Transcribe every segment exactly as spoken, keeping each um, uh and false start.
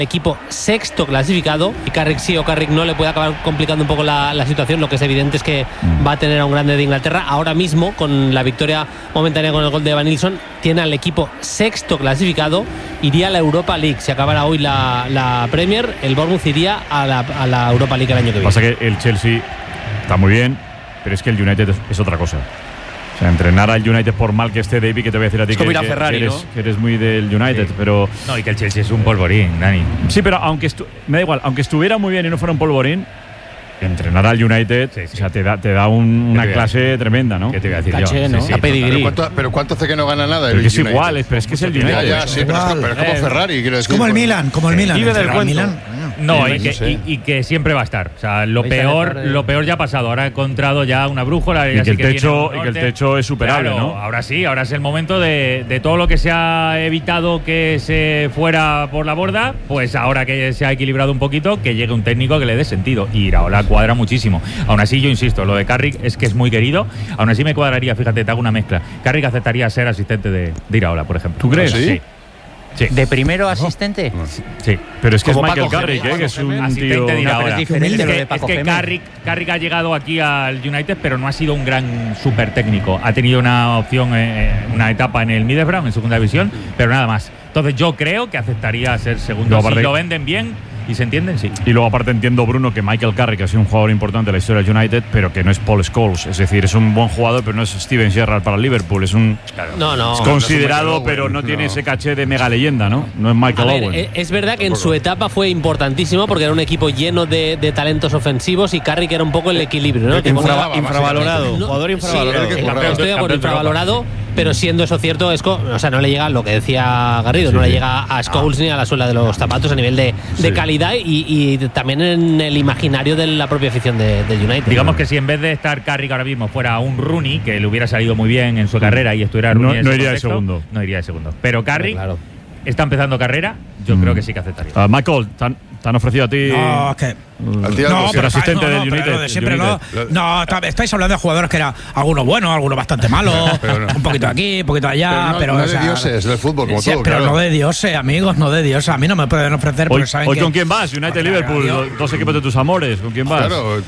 equipo sexto clasificado, y Carrick sí o Carrick no le puede acabar complicando un poco la, la situación. Lo que es evidente es que va a tener a un grande de Inglaterra. Ahora mismo, con la victoria momentánea con el gol de Evan Nilsson, tiene al equipo sexto clasificado, iría a la Europa League. Si acabara hoy la, la Premier, el Bournemouth iría a la, a la Europa League el año que viene. Pasa que el Chelsea está muy bien, pero es que el United es, es otra cosa. O sea, entrenar al United, por mal que esté, David, que te voy a decir a ti, es como que, ir a que, Ferrari, que, eres, ¿no? que eres muy del United, sí. Pero no, y que el Chelsea es un polvorín, Dani. Sí, pero aunque estu- me da igual, aunque estuviera muy bien y no fuera un polvorín, entrenar al United, sí, sí. O sea, te da, te da un, una clase tremenda, ¿no? ¿Qué te voy a decir Caché, yo? ¿no? Sí, sí, a pedigrí. ¿Pero cuánto, pero cuánto hace que no gana nada? Pero el que es United? igual, es, pero es que es el United. Ya, ya, sí, pero es, como, pero es como Ferrari, quiero decir. Como el Milan, como el Milan. Vive del cuento. Milan. No, Sí, y, que, no sé. y, y que siempre va a estar. O sea, lo Vais a peor, dejar de- lo peor ya ha pasado. Ahora ha encontrado ya una brújula. Y ya que sí el techo- tiene un y que el norte. techo es superable, Claro, ¿no? Ahora sí, ahora es el momento de, de todo lo que se ha evitado que se fuera por la borda, pues ahora que se ha equilibrado un poquito, que llegue un técnico que le dé sentido. Y Iraola cuadra muchísimo. Aún así, yo insisto, lo de Carrick es que es muy querido. Aún así me cuadraría, fíjate, te hago una mezcla. Carrick aceptaría ser asistente de, de Iraola, por ejemplo. ¿Tú crees? ¿Sí? Sí. Sí. ¿De primero asistente? Sí. Pero es que Como es Michael Paco Carrick, Gémez, ¿eh? Que es un asistente tío. de Iraola. pero es diferente Es lo que, de Paco es que Gémez. Carrick, Carrick ha llegado aquí al United, pero no ha sido un gran super técnico. Ha tenido una opción, eh, una etapa en el Middlesbrough, en segunda división, pero nada más. Entonces yo creo que aceptaría ser segundo. No, si aparte- lo venden bien y se entienden, sí. Y luego aparte entiendo, Bruno, que Michael Carrick ha sido un jugador importante en la historia del United, pero que no es Paul Scholes. Es decir, es un buen jugador, pero no es Steven Gerrard para el Liverpool. Es un No, no. es considerado, no es un Michael pero Owen, no tiene no. ese caché de mega leyenda, ¿no? No es Michael A ver, Owen. eh, es verdad que en su etapa fue importantísimo porque era un equipo lleno de, de talentos ofensivos, y Carrick era un poco el equilibrio, ¿no? El que Que infra- ponía- infravalorado, No, jugador infravalorado. sí, El que eh, campeón- estoy de acuerdo, campeón de infravalorado, pero siendo eso cierto, es co- o sea, no le llega lo que decía Garrido, Sí, no le sí. llega a Scholes ni a la suela de los zapatos a nivel de, de Sí. calidad, y, y también en el imaginario de la propia afición de, del United. Digamos que si en vez de estar Carrick ahora mismo fuera un Rooney, que le hubiera salido muy bien en su carrera y estuviera No- Rooney en no ese iría de contexto, segundo. No iría de segundo. Pero Carrick Claro. está empezando carrera, yo Mm. creo que sí que aceptaría. Ah, Michael, ¿te han, te han ofrecido a ti? No, es que. Al tío No, del pero asistente no, no, del pero United, lo de siempre del no. United. No, está- estáis hablando de jugadores que eran algunos buenos, algunos bastante malos, Pero no. un poquito aquí, un poquito allá, Pero no- pero. no o de sea, dioses del fútbol, como sí, todo, Pero claro. no de dioses, amigos, no de dioses. A mí no me pueden ofrecer, Hoy, porque saben hoy que. ¿con quién vas? United, Liverpool, Dios. dos equipos de tus amores. ¿Con quién vas? Claro,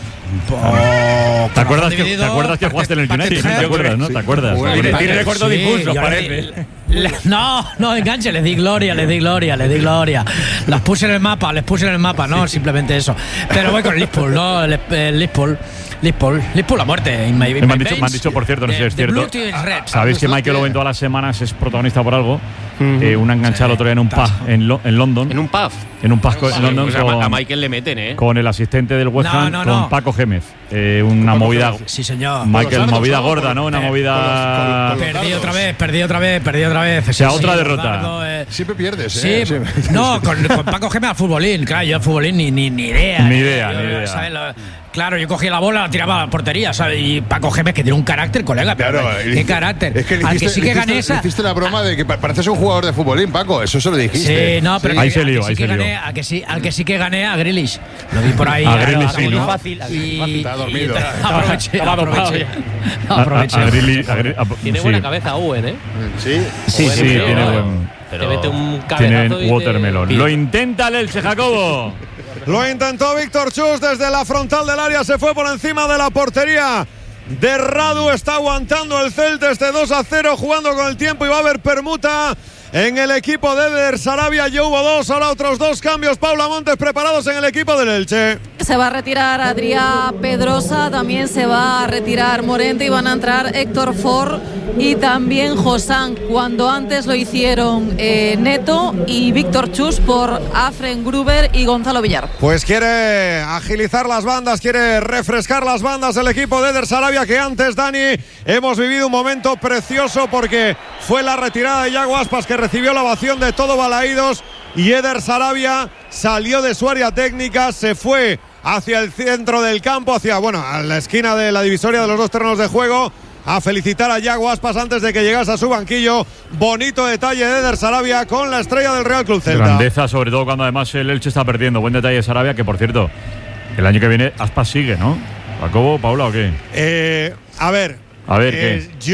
Oh, ¿Te acuerdas, que, dividido, ¿Te acuerdas que jugaste en el parte- United? parte- ¿Te acuerdas, no? sí. ¿Te acuerdas? Bueno, Hombre, tiene recuerdos Sí, difusos, yo parece. le- le- no, no, enganche, les di gloria, les di gloria, les di gloria. Las puse en el mapa, les puse en el mapa, no, simplemente eso. Pero voy con Liverpool, ¿no? El, el Liverpool, Liverpool, Liverpool a muerte. In my- in Me my han, dicho, me han veins. dicho, por cierto, no sé si The- es the cierto. blue team is red. Sabéis que Michael Owen todas las semanas es protagonista por algo. Eh, una enganchada el otro día en un pub en, Lo- en London. En un pub. En un pub en London Pues a, con, a Michael le meten, ¿eh? con el asistente del West No, Ham, no, con no. Paco Gémez. Eh, una movida. Sí, señor. Michael, sardos, movida ¿no? gorda, ¿no? Una Con- movida. con los- con- con los- Perdí otra vez, perdí otra vez, perdí otra vez. O sea, Sí, otra sí, derrota. Dardo, eh. siempre pierdes, Sí, ¿eh? no, con, con Paco Gémez al futbolín, claro, yo al futbolín ni, ni, ni idea. Ni idea, Yo, ni idea. ¿sabes? Lo- claro, yo cogía la bola, la tiraba a la portería, ¿sabes? Y Paco Gémez, que tiene un carácter, colega, pero Claro, ¿qué le- carácter? Es que le al hiciste, que sí le que hiciste- gané le esa. hiciste la broma de que pa- pareces un jugador de futbolín, Paco. Eso se lo dijiste. Sí, no, pero Ahí que- se al que lió, sí ahí que se lió. gané, al que sí, al que sí que gané a Grealish. Lo vi por ahí. A claro, Grealish a- sí, muy ¿no? fácil. Y, Está dormido. y- aproveché, Estaba dopado aproveché. A- a- Aproveché. a Grealish- a Gre- a- Tiene sí. buena cabeza Owen, ¿eh? Sí. Sí, Owen, sí, creo, tiene ¿no? buen. Te mete un cabezazo Tienen y te watermelon. pide. Lo intenta el Elche, Jacobo. Lo intentó Víctor Chus desde la frontal del área, se fue por encima de la portería de Radu. Está aguantando el Celta este dos a cero, jugando con el tiempo, y va a haber permuta en el equipo de Eder Sarabia. Ya hubo dos, ahora otros dos cambios. Paula Montes preparados en el equipo del Elche. Se va a retirar Adrià Pedrosa, también se va a retirar Morente y van a entrar Héctor Ford y también Josán, cuando antes lo hicieron eh, Neto y Víctor Chus por Afren Gruber y Gonzalo Villar. Pues quiere agilizar las bandas, quiere refrescar las bandas el equipo de Eder Sarabia, que antes, Dani, hemos vivido un momento precioso porque fue la retirada de Yago Aspas, que recibió la ovación de todo Balaídos, y Eder Sarabia salió de su área técnica, se fue hacia el centro del campo, hacia, bueno, a la esquina de la divisoria de los dos terrenos de juego, a felicitar a Yago Aspas antes de que llegase a su banquillo. Bonito detalle de Eder Sarabia con la estrella del Real Club Celta. Grandeza, sobre todo cuando además el Elche está perdiendo. Buen detalle de Sarabia, que por cierto, el año que viene Aspas sigue, ¿no? ¿Jacobo, Paula o qué? Eh, a ver, A ver, eh, ¿qué? yo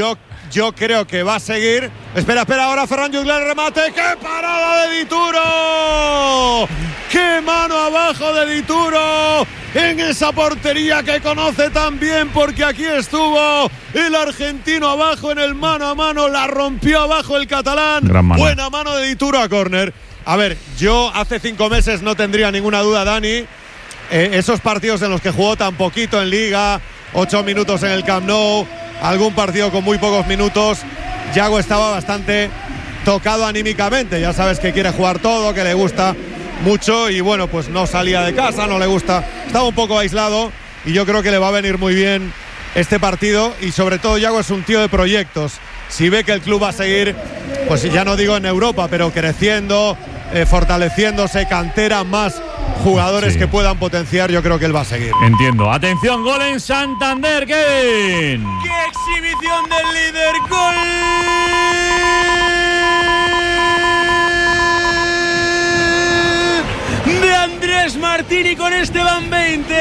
yo creo que va a seguir. Espera, espera, ahora Ferran Jutglar, remate. ¡Qué parada de Dituro! ¡Qué mano abajo de Dituro! En esa portería que conoce tan bien, porque aquí estuvo el argentino abajo en el mano a mano, la rompió abajo el catalán. Gran mano. Buena mano de Dituro a córner. A ver, yo hace cinco meses no tendría ninguna duda, Dani, eh, esos partidos en los que jugó tan poquito en Liga, ocho minutos en el Camp Nou, algún partido con muy pocos minutos, Yago estaba bastante tocado anímicamente. Ya sabes que quiere jugar todo, que le gusta mucho y bueno, pues no salía de casa, no le gusta, estaba un poco aislado y yo creo que le va a venir muy bien este partido y sobre todo Yago es un tío de proyectos. Si ve que el club va a seguir, pues ya no digo en Europa, pero creciendo, eh, fortaleciéndose, cantera, más jugadores Sí. que puedan potenciar, yo creo que él va a seguir. Entiendo. Atención, gol en Santander, Kevin. ¡Qué exhibición del líder! ¡Gol! De Andrés Martini con Esteban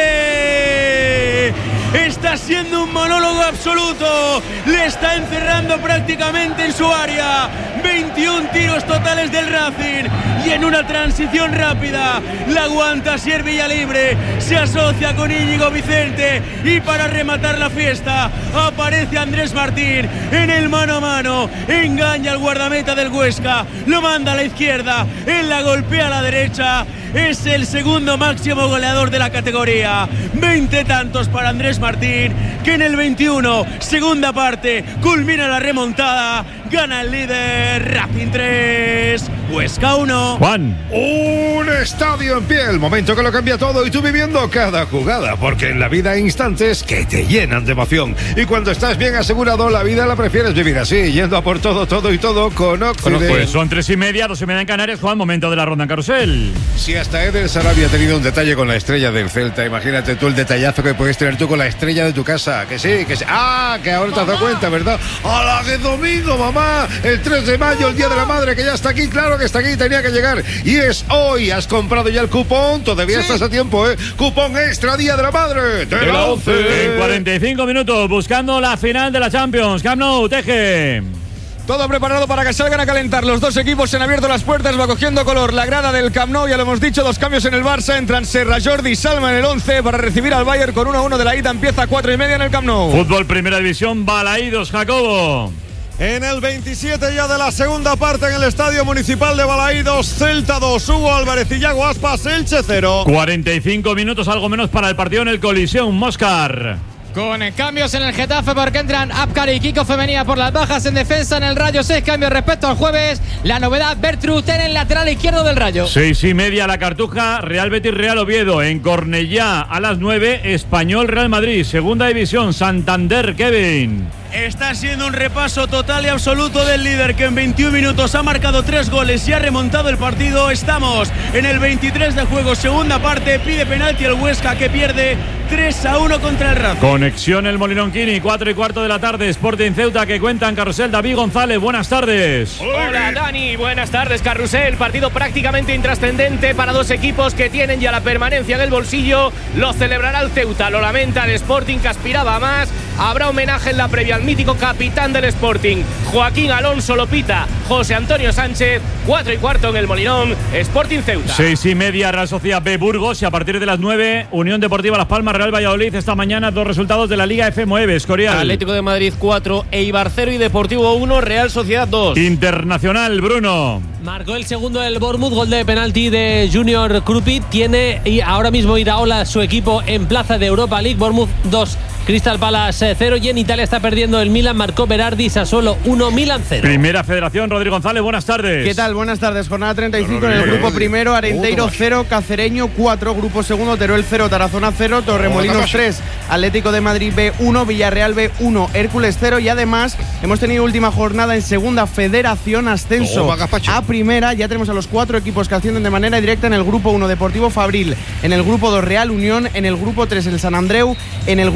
veinte. Está siendo un monólogo absoluto. Le está encerrando prácticamente en su área. veintiún tiros totales del Racing. Y en una transición rápida la aguanta Asier Villalibre. Se asocia con Íñigo Vicente. Y para rematar la fiesta aparece Andrés Martín en el mano a mano. Engaña al guardameta del Huesca. Lo manda a la izquierda. Él la golpea a la derecha. Es el segundo máximo goleador de la categoría. veinte tantos para Andrés Martín, que en el veintiuno, segunda parte, culmina la remontada. Gana el líder, Racing tres, Huesca uno. Juan. Un estadio en pie, el momento que lo cambia todo y tú viviendo cada jugada, porque en la vida hay instantes que te llenan de emoción. Y cuando estás bien asegurado, la vida la prefieres vivir así, yendo a por todo, todo y todo con Occident. Pues son tres y media, dos y media en Canarias, Juan, momento de la ronda en carrusel. Si hasta Eder Sarabia ha tenido un detalle con la estrella del Celta, imagínate tú el detallazo que puedes tener tú con la estrella de tu casa. Que sí, que sí. Ah, que ahora te has dado cuenta, ¿verdad? ¡Hala, que domingo, mamá! El tres de mayo, el Día de la Madre, que ya está aquí, claro que está aquí, tenía que llegar. Y es hoy, has comprado ya el cupón, todavía estás a tiempo, ¿eh? Cupón extra Día de la Madre de la once. En cuarenta y cinco minutos, buscando la final de la Champions. Camp Nou, Teje. Todo preparado para que salgan a calentar. Los dos equipos se han abierto las puertas, va cogiendo color la grada del Camp Nou. Ya lo hemos dicho, dos cambios en el Barça. Entran Serra, Jordi y Salma en el once para recibir al Bayern con uno a uno de la ida. Empieza a cuatro y media en el Camp Nou. Fútbol Primera División, Balaídos, Jacobo. En el veintisiete ya de la segunda parte en el Estadio Municipal de Balaídos, Celta dos, Hugo Álvarez y Yago Aspas, Elche cero. cuarenta y cinco minutos, algo menos para el partido en el Coliseum, Moscar. Con cambios en el Getafe porque entran Apcar y Kiko Femenía por las bajas en defensa en el Rayo. Seis cambios respecto al jueves. La novedad, Bertrud en el lateral izquierdo del Rayo. Seis y media la Cartuja, Real Betis, Real Oviedo. En Cornellá a las nueve, Español, Real Madrid. Segunda división, Santander, Kevin. Está siendo un repaso total y absoluto del líder, que en veintiún minutos ha marcado tres goles y ha remontado el partido. Estamos en el veintitrés de juego, segunda parte. Pide penalti el Huesca, que pierde tres a uno contra el Racing. Conexión el Molinón Quini, cuatro y cuarto de la tarde. Sporting Ceuta, que cuenta en carrusel. David González, buenas tardes. Hola Dani, buenas tardes. Carrusel, partido prácticamente intrascendente para dos equipos que tienen ya la permanencia en el bolsillo. Lo celebrará el Ceuta, lo lamenta el Sporting, que aspiraba a más. Habrá homenaje en la previa al mítico capitán del Sporting, Joaquín Alonso Lopita, José Antonio Sánchez. Cuatro y cuarto en el Molinón, Sporting Ceuta. Seis y media, Real Sociedad B Burgos, y a partir de las nueve, Unión Deportiva Las Palmas, Real Valladolid. Esta mañana dos resultados de la Liga F nueve, Escorial. Atlético de Madrid cuatro, Eibar cero y Deportivo uno, Real Sociedad dos. Internacional, Bruno. Marcó el segundo del Bournemouth, gol de penalti de Junior Krupi. Tiene y ahora mismo Iraola su equipo en plaza de Europa League. Bournemouth dos, Crystal Palace cero. Y en Italia está perdiendo el Milan, marcó Berardi, Sassuolo uno, Milan cero. Primera Federación, Rodrigo González, buenas tardes. ¿Qué tal? Buenas tardes. Jornada treinta y cinco en el grupo primero, Arenteiro cero, Cacereño cuatro, grupo segundo, Teruel cero, Tarazona cero, Torremolinos tres, Atlético de Madrid B uno, Villarreal B uno, Hércules cero. Y además hemos tenido última jornada en segunda Federación, ascenso a primera. Ya tenemos a los cuatro equipos que ascienden de manera directa. En el grupo uno, Deportivo Fabril, en el grupo dos, Real Unión, en el grupo tres, el San Andreu, en el grupo cuatro,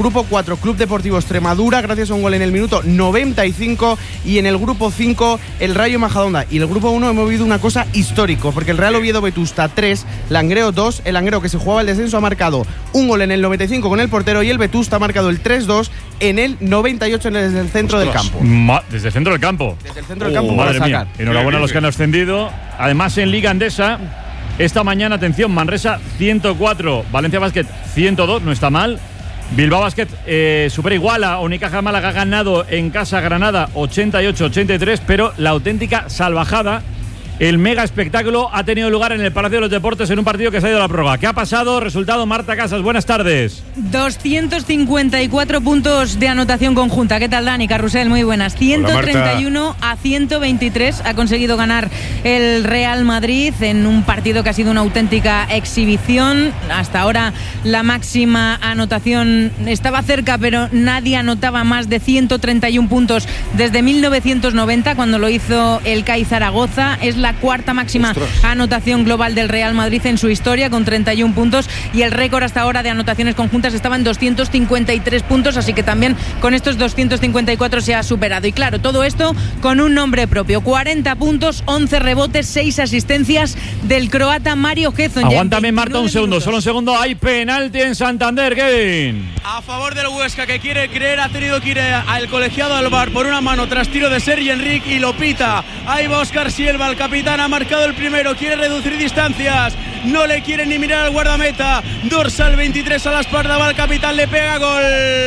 cuatro, Club Deportivo Extremadura, gracias a un gol en el minuto noventa y cinco. Y en el grupo cinco, el Rayo Majadahonda. Y el grupo uno hemos vivido una cosa histórico, porque el Real Oviedo Vetusta tres, Langreo dos. El Langreo, que se jugaba el descenso, ha marcado un gol en el noventa y cinco con el portero, y el Vetusta ha marcado el tres dos en el noventa y ocho desde el centro Ostras. del campo. Ma desde el centro del campo. Desde el centro del campo. Oh, para madre sacar. mía. Enhorabuena a los que han ascendido. Además, en Liga Endesa, esta mañana, atención, Manresa ciento cuatro, Valencia Basket ciento dos, no está mal. Bilbao Basket eh, supera igual a Unicaja Málaga, ha ganado en casa Granada ochenta y ocho ochenta y tres, pero la auténtica salvajada, el mega espectáculo, ha tenido lugar en el Palacio de los Deportes en un partido que se ha ido a la prórroga. ¿Qué ha pasado? Resultado, Marta Casas, buenas tardes. doscientos cincuenta y cuatro puntos de anotación conjunta. ¿Qué tal, Dani? Carrusel, muy buenas. ciento treinta y uno a ciento veintitrés ha conseguido ganar el Real Madrid en un partido que ha sido una auténtica exhibición. Hasta ahora la máxima anotación estaba cerca, pero nadie anotaba más de ciento treinta y uno puntos desde mil novecientos noventa, cuando lo hizo el C A I Zaragoza. Es la cuarta máxima Ostras. anotación global del Real Madrid en su historia, con treinta y uno puntos, y el récord hasta ahora de anotaciones conjuntas estaba en doscientos cincuenta y tres puntos, así que también con estos doscientos cincuenta y cuatro se ha superado. Y claro, todo esto con un nombre propio: cuarenta puntos, once rebotes, seis asistencias del croata Mario Hezonja. Aguántame, Marta, un segundo, minutos. solo un segundo. Hay penalti en Santander, Kevin. A favor del Huesca, que quiere creer, ha tenido que ir al colegiado al bar por una mano tras tiro de Sergi Enrique, y lo pita. Ahí va Óscar Sielva, el capitán, ha marcado el primero, quiere reducir distancias, no le quiere ni mirar al guardameta. Dorsal veintitrés a la espalda, va el capitán, le pega, gol.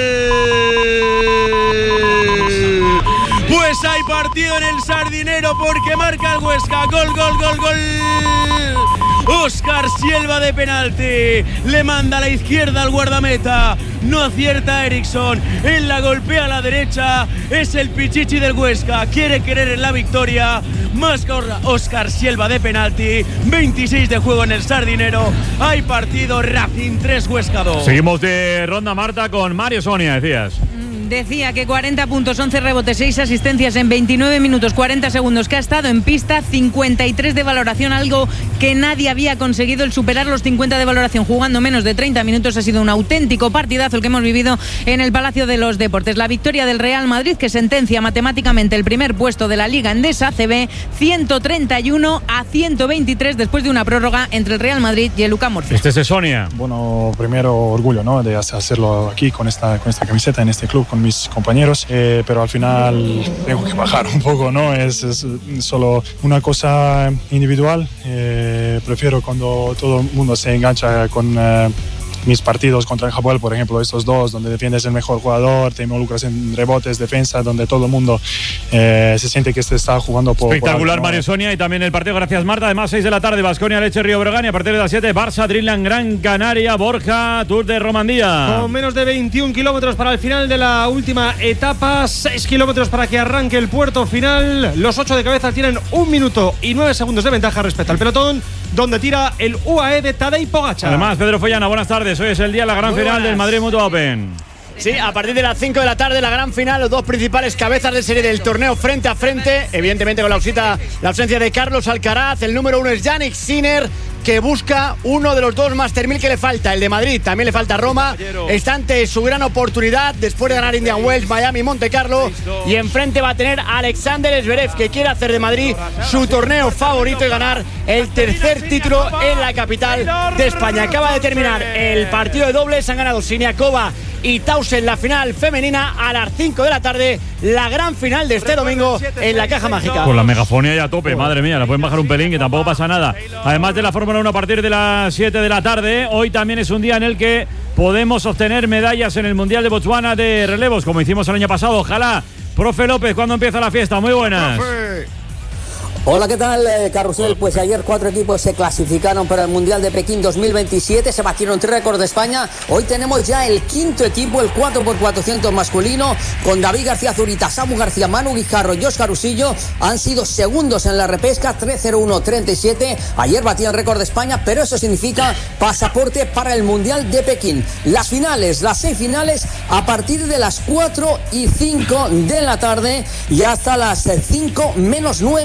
Pues hay partido en el Sardinero, porque marca el Huesca. Gol, gol, gol, gol. Óscar Sielva de penalti, le manda a la izquierda al guardameta, no acierta a Eriksson, él la golpea a la derecha. Es el Pichichi del Huesca, quiere querer en la victoria. Más Óscar Sielva de penalti, veintiséis de juego en el Sardinero. Hay partido, Racing tres, Huesca dos. Seguimos de ronda, Marta, con Mario Sonia, decías. Decía que cuarenta puntos, once rebotes, seis asistencias en veintinueve minutos cuarenta segundos que ha estado en pista, cincuenta y tres de valoración, algo que nadie había conseguido, el superar los cincuenta de valoración jugando menos de treinta minutos. Ha sido un auténtico partidazo el que hemos vivido en el Palacio de los Deportes. La victoria del Real Madrid, que sentencia matemáticamente el primer puesto de la Liga Endesa A C B, ciento treinta y uno a ciento veintitrés, después de una prórroga entre el Real Madrid y el U C A Murcia. Este es Sonia. Bueno, primero orgullo, ¿no?, de hacerlo aquí con esta, con esta camiseta en este club, con mis compañeros, eh, pero al final tengo que bajar un poco, ¿no? Es, es solo una cosa individual. Eh, prefiero cuando todo el mundo se engancha con eh, mis partidos contra el Hapoel, por ejemplo, estos dos, donde defiendes el mejor jugador, te involucras en rebotes, defensa, donde todo el mundo eh, se siente que se está jugando por... Espectacular, por algo, ¿no? Mario Sonia, y también el partido, gracias, Marta. Además, seis de la tarde, Baskonia, Leche, Río Breogán, y a partir de las siete, Barça, Dreamland, Gran Canaria, Borja, Tour de Romandía. Con menos de veintiún kilómetros para el final de la última etapa, seis kilómetros para que arranque el puerto final. Los ocho de cabeza tienen un minuto y nueve segundos de ventaja respecto al pelotón, donde tira el U A E de Tadej Pogačar. Además, Pedro Follana, buenas tardes. Hoy es el día de la gran Muy final buenas. del Madrid Mutua Open. Sí, a partir de las cinco de la tarde, la gran final, los dos principales cabezas de serie del torneo frente a frente, evidentemente con la, ausita, la ausencia de Carlos Alcaraz. El número uno es Jannik Sinner, que busca uno de los dos Master mil que le falta, el de Madrid, también le falta Roma. Está ante su gran oportunidad después de ganar Indian Wells, Miami, Monte Carlo, y enfrente va a tener a Alexander Zverev, que quiere hacer de Madrid su torneo favorito y ganar el tercer título en la capital de España. Acaba de terminar el partido de dobles, han ganado Siniakova y Tausen la final femenina. A las cinco de la tarde, la gran final de este domingo en la Caja Mágica. Con la megafonía ya a tope, madre mía, la pueden bajar un pelín, que tampoco pasa nada. Además de la Fórmula uno a partir de las siete de la tarde, hoy también es un día en el que podemos obtener medallas en el Mundial de Botswana de relevos, como hicimos el año pasado. Ojalá. Profe López, ¿cuándo empieza la fiesta? Muy buenas. Profe. Hola, ¿qué tal, eh, Carrusel? Pues ayer cuatro equipos se clasificaron para el Mundial de Pekín dos mil veintisiete, se batieron tres récords de España. Hoy tenemos ya el quinto equipo, el cuatro por cuatrocientos masculino, con David García Zurita, Samu García, Manu Guijarro y Óscar Usillo. Han sido segundos en la repesca, tres cero uno treinta y siete. Ayer batían récord de España, pero eso significa pasaporte para el Mundial de Pekín. Las finales, las seis finales, a partir de las cuatro y cinco de la tarde y hasta las cinco menos nueve minutos.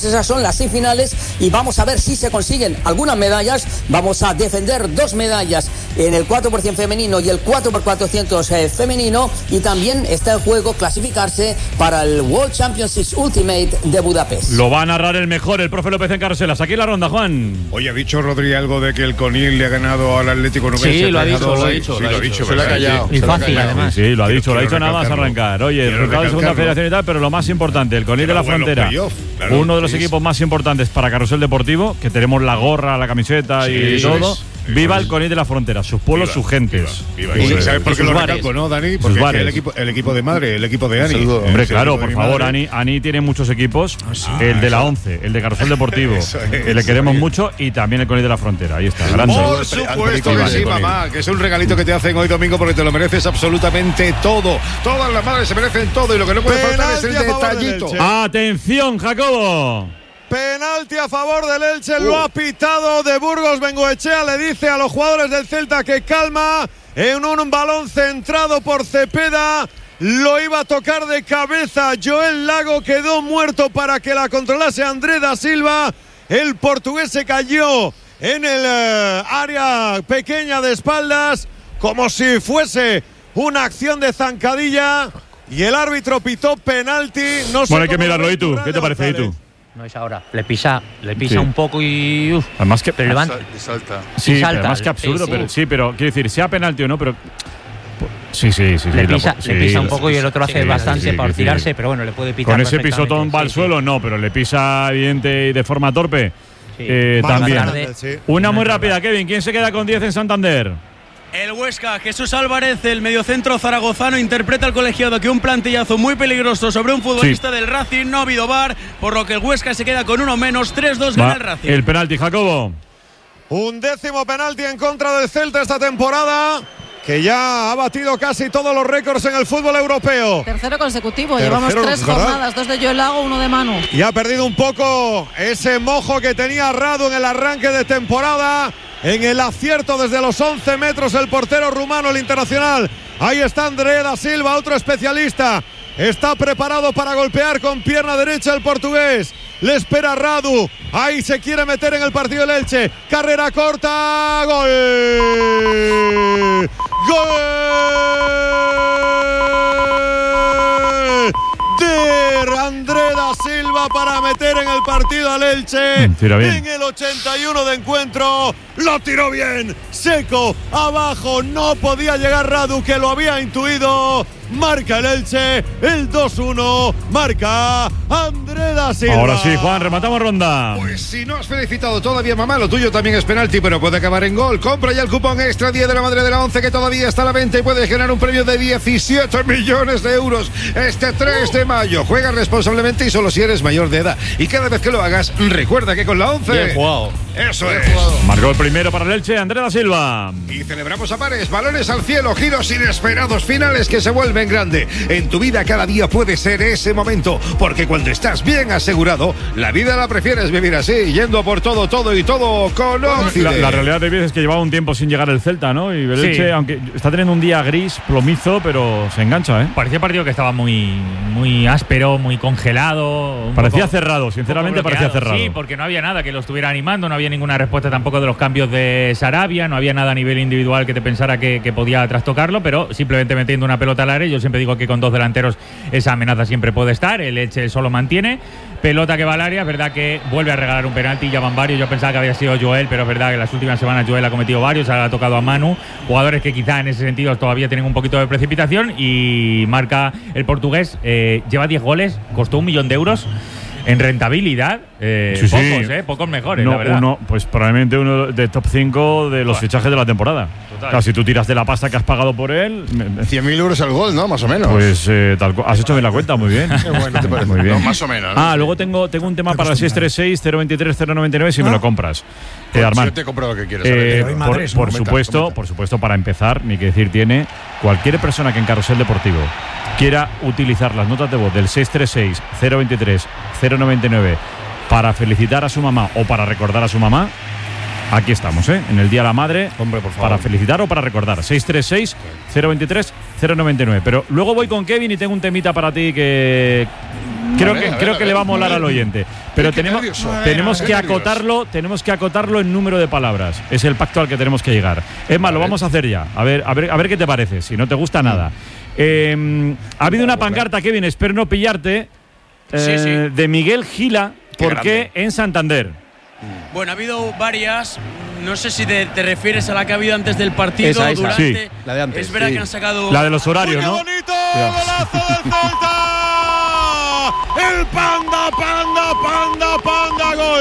esas son las semifinales y vamos a ver si se consiguen algunas medallas. Vamos a defender dos medallas en el cuatro por cien femenino y el cuatro por cuatrocientos eh, femenino, y también está en juego clasificarse para el World Championships Ultimate de Budapest. Lo va a narrar el mejor, el profe López en Carruselas. Aquí la ronda, Juan. Oye, ¿ha dicho Rodri algo de que el Conil le ha ganado al Atlético Nubense? Sí, lo ha dicho, lo ha dicho. Sí, lo ha dicho, se lo ha callado. Y fácil, además. Sí, lo ha dicho, lo ha dicho nada más arrancar. Oye, el resultado de segunda federación y tal, pero lo más importante, el Conil de la Frontera. Claro, uno de los equipos más importantes para Carrusel Deportivo, que tenemos la gorra, la camiseta sí, y todo. Es, viva el Conil de la Frontera, sus pueblos, viva, sus gentes. Viva, viva. ¿Sabes por qué lo recalco, no, Dani? Porque es que el, equipo, el equipo de madre, el equipo de Ani. Saludo. Hombre, el claro, por favor, Ani, Ani tiene muchos equipos. Oh, sí. El de la once, el de Carrusel Deportivo. Eso es, que le queremos bien. mucho, y también el Conil de la Frontera. Ahí está, grande. Por supuesto que sí, mamá, que es un regalito que te hacen hoy domingo porque te lo mereces absolutamente todo. Todas las madres se merecen todo y lo que no puede faltar es el detallito. Atención, Jacobo. Penalti a favor del Elche, uh. lo ha pitado de Burgos. Bengoechea le dice a los jugadores del Celta que calma. En un balón centrado por Cepeda, lo iba a tocar de cabeza Joel Lago, quedó muerto para que la controlase André da Silva. El portugués se cayó en el uh, área pequeña de espaldas, como si fuese una acción de zancadilla, y el árbitro pitó penalti. No sé bueno, hay que mirarlo. ¿Y tú? ¿Qué te parece? ¿Y tú? No es ahora, le pisa, le pisa sí. un poco y uf, además que pero levanta, salta. Sí, y salta, además que absurdo, sí, pero sí, pero quiero decir, sea penalti o no, pero sí, sí, sí, le sí, pisa, sí, le pisa sí, un poco sí, y el otro hace sí, bastante sí, sí, para sí, tirarse, sí. pero bueno, le puede pitar. Con ese pisotón va al sí, suelo, sí. no, pero le pisa evidente y de forma torpe. Sí. Eh, también. Tarde. Una muy rápida, Kevin, ¿quién se queda con diez en Santander? El Huesca, Jesús Álvarez, el mediocentro zaragozano, interpreta al colegiado que un plantillazo muy peligroso sobre un futbolista sí. del Racing no ha habido V A R, por lo que el Huesca se queda con uno menos, tres dos gana el Racing. El penalti, Jacobo. Un décimo penalti en contra del Celta esta temporada, que ya ha batido casi todos los récords en el fútbol europeo. Tercero consecutivo, Tercero, llevamos tres ¿verdad? jornadas, dos de Joel Lago, uno de Manu. Y ha perdido un poco ese mojo que tenía Radu en el arranque de temporada. En el acierto desde los once metros el portero rumano, el internacional. Ahí está André da Silva, otro especialista. Está preparado para golpear con pierna derecha el portugués. Le espera Radu. Ahí se quiere meter en el partido el Elche. Carrera corta. Gol. Gol de André da Silva para meter en el partido al Elche. Tira bien. En el ochenta y uno de encuentro lo tiró bien, seco, abajo, no podía llegar Radu, que lo había intuido. Marca el Elche, el dos uno, marca André da Silva. Ahora sí, Juan, rematamos ronda. Pues si no has felicitado todavía, mamá, lo tuyo también es penalti, pero puede acabar en gol. Compra ya el cupón extra diez de la madre de la once, que todavía está a la venta y puedes ganar un premio de diecisiete millones de euros este tres de mayo. Juega responsablemente y solo si eres mayor de edad. Y cada vez que lo hagas, recuerda que con la once... Bien jugado. Eso Bien es. Jugado. Marcó el primero para el Elche, André da Silva. Y celebramos a pares, balones al cielo, giros inesperados, finales que se vuelven en grande. En tu vida cada día puede ser ese momento, porque cuando estás bien asegurado, la vida la prefieres vivir así, yendo por todo, todo y todo con la, la realidad de vida es que llevaba un tiempo sin llegar el Celta, ¿no? Y el Elche, sí. aunque está teniendo un día gris, plomizo, pero se engancha, ¿eh? Parecía partido que estaba muy, muy áspero, muy congelado. Parecía poco, cerrado, sinceramente parecía cerrado. Sí, porque no había nada que lo estuviera animando, no había ninguna respuesta tampoco de los cambios de Sarabia, no había nada a nivel individual que te pensara que, que podía trastocarlo, pero simplemente metiendo una pelota al área. Yo siempre digo que con dos delanteros esa amenaza siempre puede estar, el Elche solo mantiene. Pelota que va al área, es verdad que vuelve a regalar un penalti, ya van varios. Yo pensaba que había sido Joel, pero es verdad que en las últimas semanas Joel ha cometido varios, ha tocado a Manu, jugadores que quizá en ese sentido todavía tienen un poquito de precipitación, y marca el portugués. Eh, lleva diez goles, costó un millón de euros. En rentabilidad, eh, sí, sí. pocos, eh, pocos mejores, no, la verdad. Uno, pues probablemente uno de top cinco de los bueno. fichajes de la temporada. Total. Claro, si tú tiras de la pasta que has pagado por él... cien mil euros al gol, ¿no? Más o menos. Pues eh, tal, has hecho bien la cuenta, muy bien. Qué bueno, ¿te parece? Muy bien. No, más o menos. ¿no? Ah, luego tengo, tengo un tema para el seis tres seis, cero veintitrés, cero noventa y nueve si ¿Ah? me lo compras. Pues eh, Armand, yo te compro lo que quieras. Eh, por Madrid, por comenta, supuesto, comenta. por supuesto, para empezar, ni que decir tiene, cualquier persona que en Carrusel Deportivo quiera utilizar las notas de voz del seis tres seis, cero veintitrés, cero noventa y nueve para felicitar a su mamá o para recordar a su mamá, aquí estamos, ¿eh? En el Día de la Madre. Hombre, por favor. Para felicitar o para recordar. seis tres seis, cero veintitrés, cero noventa y nueve. Pero luego voy con Kevin y tengo un temita para ti que creo ver, que, a ver, creo a que ver. le va a molar al oyente. Pero Qué tenemos, nervioso. tenemos Qué que nervioso. acotarlo, tenemos que acotarlo en número de palabras. Es el pacto al que tenemos que llegar. Es más, lo vamos a hacer ya. A ver, a ver, a ver qué te parece. Si no te gusta nada. Eh, ha habido una pancarta, Kevin, espero no pillarte, eh, Sí, sí. de Miguel Gila. ¿Por qué en Santander? Bueno, ha habido varias. No sé si te, te refieres a la que ha habido antes del partido. Esa, esa. Durante. Sí. La de antes. Es verdad Sí. que han sacado. La de los horarios, ¿no? El Panda, Panda, Panda, Panda, gol.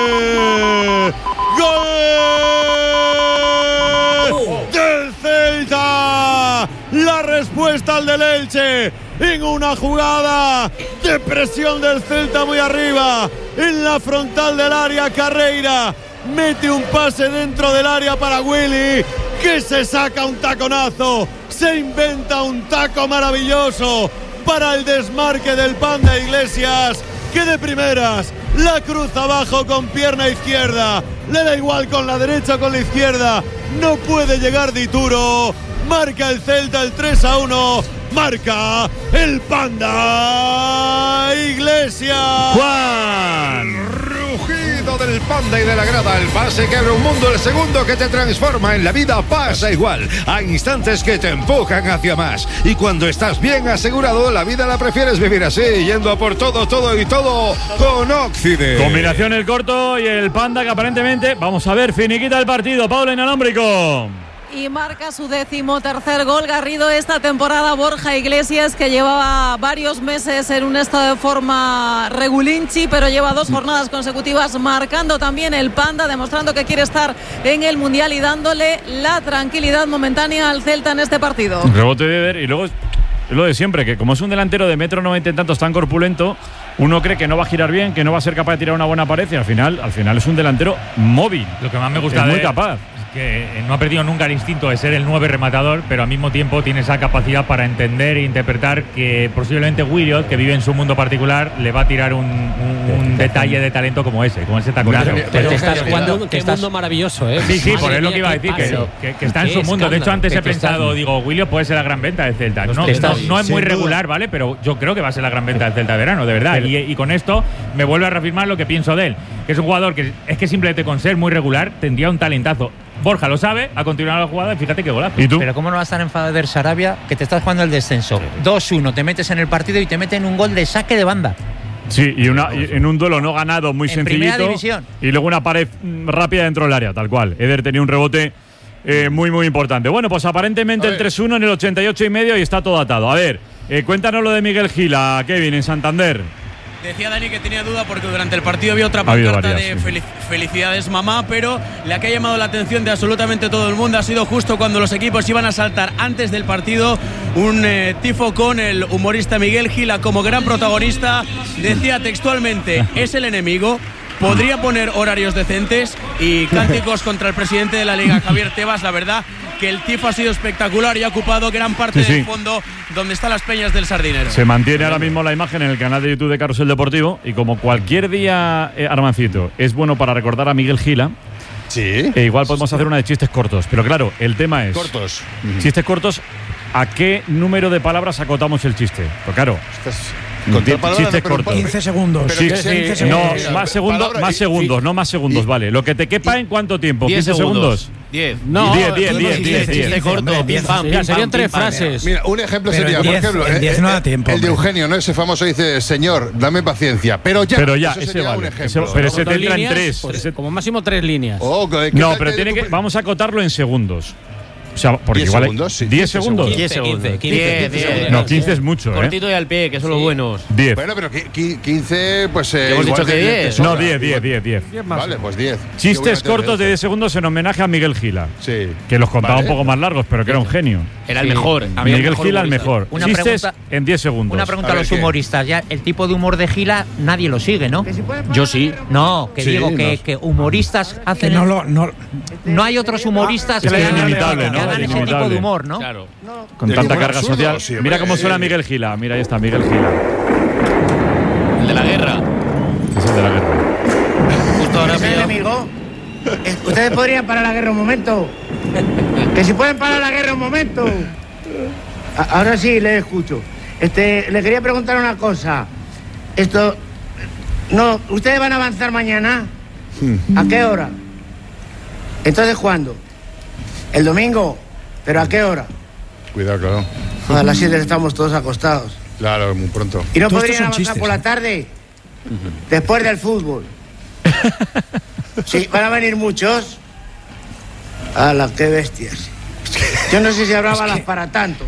Gol del Celta. La respuesta al del Elche en una jugada de presión del Celta muy arriba. En la frontal del área, Carreira mete un pase dentro del área para Willy, que se saca un taconazo, se inventa un taco maravilloso para el desmarque del Panda Iglesias, que de primeras la cruza abajo con pierna izquierda, le da igual con la derecha o con la izquierda, no puede llegar Dituro, marca el Celta el tres a uno, marca el Panda Iglesias. Juan. Rugido del Panda y de la grada, el pase que abre un mundo, el segundo que te transforma en la vida pasa igual. Hay instantes que te empujan hacia más y cuando estás bien asegurado, la vida la prefieres vivir así, yendo a por todo, todo y todo con Oxide. Combinación el corto y el Panda que aparentemente, vamos a ver, finiquita el partido, Pablo Inalámbrico. Y marca su décimo tercer gol Garrido esta temporada. Borja Iglesias, que llevaba varios meses en un estado de forma regulinchi, pero lleva dos jornadas consecutivas marcando también el Panda, demostrando que quiere estar en el Mundial y dándole la tranquilidad momentánea al Celta en este partido. Rebote de Eder y luego es lo de siempre, que como es un delantero de metro noventa y tantos tan corpulento, uno cree que no va a girar bien, que no va a ser capaz de tirar una buena pared y al final, al final es un delantero móvil. Lo que más me gusta es de muy él capaz. que no ha perdido nunca el instinto de ser el nueve rematador, pero al mismo tiempo tiene esa capacidad para entender e interpretar que posiblemente Williot, que vive en su mundo particular, le va a tirar un, un, un detalle de talento como ese, como ese taconazo. Pero te estás jugando, qué mundo maravilloso, ¿eh? Sí, sí, Madre por es lo mía, que iba a qué decir, que, pase. que, que está en Qué su mundo. De hecho, escándalo. antes he Que te pensado, estás- digo, Williot puede ser la gran venta del Celta. No, Te no, estás- no es muy sin regular, ¿vale? Pero yo creo que va a ser la gran venta del Celta de verano, de verdad. Y, y con esto me vuelve a reafirmar lo que pienso de él, que es un jugador que es que simplemente con ser muy regular tendría un talentazo. Borja lo sabe, ha continuado la jugada y fíjate qué golazo. Pero ¿cómo no va a estar enfadado del Sarabia que te estás jugando el descenso? dos uno, te metes en el partido y te meten un gol de saque de banda. Sí, y, una, y en un duelo no ganado muy En primera sencillito. división. Y luego una pared mm, rápida dentro del área, tal cual. Eder tenía un rebote eh, muy, muy importante. Bueno, pues aparentemente el tres uno en el ochenta y ocho y medio y está todo atado. A ver, eh, cuéntanos lo de Miguel Gila, Kevin, en Santander. Decía Dani que tenía duda porque durante el partido había otra Ha habido pancarta varias, de sí. felic- felicidades mamá, pero la que ha llamado la atención de absolutamente todo el mundo ha sido justo cuando los equipos iban a saltar antes del partido un eh, tifo con el humorista Miguel Gila como gran protagonista. Decía textualmente, es el enemigo. Podría poner horarios decentes y cánticos contra el presidente de la Liga, Javier Tebas. La verdad que el tifo ha sido espectacular y ha ocupado gran parte Sí, del sí. fondo donde están las peñas del Sardinero. Se mantiene ahora mismo la imagen en el canal de YouTube de Carrusel Deportivo y como cualquier día, eh, Armancito, es bueno para recordar a Miguel Gila. Sí. E igual podemos hacer una de chistes cortos, pero claro, el tema es… Cortos. Chistes cortos, ¿a qué número de palabras acotamos el chiste? Pues claro… Contar Di- palabras, chistes pero cortos. quince segundos. Sí, Pero que sí, sea- no, quince más segundos. segundos, Palabra más y- segundos, no más segundos, vale. Lo que te quepa en cuánto tiempo, diez quince segundos. segundos. diez. No, diez, diez, no, diez, chiste, diez, chiste diez. corto, Hombre, pim, diez, pam, sí, pim, pam, serían tres pim, pam. frases. Mira, un ejemplo Pero sería, en por diez- ejemplo, en eh, diez eh, no da eh, tiempo, el de hombre. Eugenio, ¿no? Ese famoso dice, señor, dame paciencia. Pero ya. Pero ya, Eso ese sería vale. un Ese- ejemplo. pero ese Con dos te entra en líneas, tres. pues, Ese- como máximo tres líneas. Oh, ¿qué No, tal pero te- tiene que, vamos a acotarlo en segundos. O sea, porque diez igual. segundos, sí, ¿diez quince segundos? segundos. diez segundos. quince, diez, quince. diez. No, quince es mucho, ¿eh? Cortito y al pie, que son los buenos. diez. Bueno, pero qui- qui- quince, pues. Eh, hemos igual dicho que te- te diez. sobra. No, diez, diez, diez, diez. Vale, pues diez. Chistes cortos de diez segundos en homenaje a Miguel Gila. Sí. Que los contaba Vale. un poco más largos, pero que era un genio. Era el mejor. Había Miguel el mejor Gila, el humorista. mejor. Una Chistes pregunta- en diez segundos. Una pregunta A a, ver, los ¿qué? humoristas. Ya el tipo de humor de Gila nadie lo sigue, ¿no? Yo sí. No, que Sí, digo que, no. que humoristas Que hacen. no lo. No, no hay otros humoristas Es que que es hagan, inimitable, que ¿no? hagan Es ese tipo inimitable. de humor, ¿no? Claro. Con El tanta humor carga absurdo, social. sí, Mira hombre, cómo suena eh, Miguel Gila. Mira, ahí está, Miguel Gila. El de la guerra. Es el de la guerra. Justo ahora Ese pillado. enemigo. Eh, Ustedes podrían parar la guerra un momento. Que si pueden parar la guerra un momento. A- Ahora sí, le escucho. Este, le quería preguntar una cosa. Esto... No, ¿ustedes van a avanzar mañana? ¿A qué hora? Entonces, ¿cuándo? ¿El domingo? ¿Pero a qué hora? Cuidado, claro. A las siete estamos todos acostados. Claro, muy pronto. ¿Y no podrían avanzar por la tarde? Después del fútbol. Sí, ¿van a venir muchos? ¡Hala, qué bestias! Yo no sé si habrá balas para tanto.